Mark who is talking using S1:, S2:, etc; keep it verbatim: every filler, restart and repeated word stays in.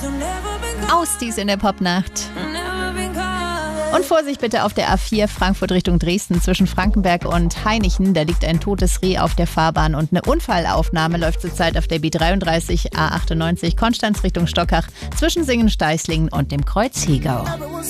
S1: Aus dies in der Popnacht. Und Vorsicht bitte auf der A vier Frankfurt Richtung Dresden zwischen Frankenberg und Hainichen. Da liegt ein totes Reh auf der Fahrbahn und eine Unfallaufnahme läuft zurzeit auf der B dreiunddreißig A achtundneunzig Konstanz Richtung Stockach zwischen Singen-Steißlingen und dem Kreuz Hegau.